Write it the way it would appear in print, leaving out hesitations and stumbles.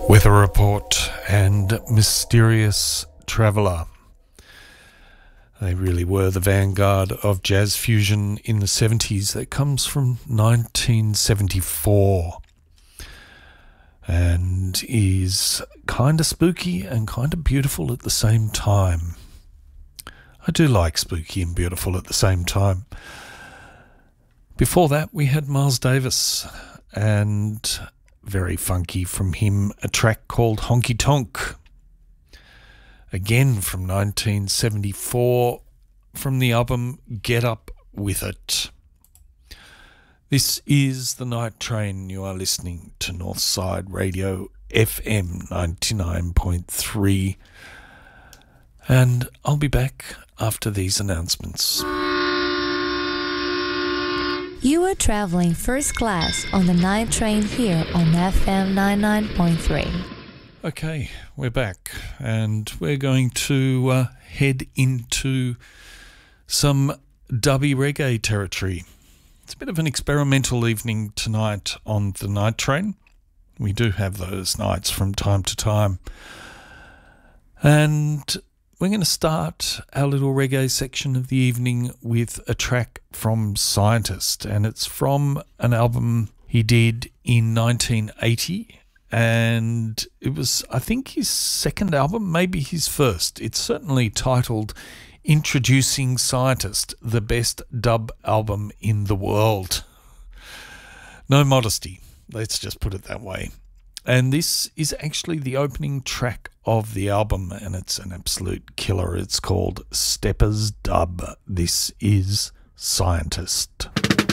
Weather Report and Mysterious Traveller. They really were the vanguard of jazz fusion in the 70s. That comes from 1974 and is kind of spooky and kind of beautiful at the same time. I do like spooky and beautiful at the same time. Before that, we had Miles Davis, and very funky from him, a track called Honky Tonk. Again from 1974, from the album Get Up With It. This is The Night Train. You are listening to Northside Radio FM 99.3. And I'll be back after these announcements. You are traveling first class on the night train here on FM 99.3. Okay, we're back, and we're going to head into some dubby reggae territory. It's a bit of an experimental evening tonight on the night train. We do have those nights from time to time. And we're going to start our little reggae section of the evening with a track from Scientist, and it's from an album he did in 1980, and it was, I think, his second album, maybe his first. It's certainly titled Introducing Scientist, the best dub album in the world. No modesty, let's just put it that way. And this is actually the opening track of the album, and it's an absolute killer. It's called Steppers Dub. This is Scientist.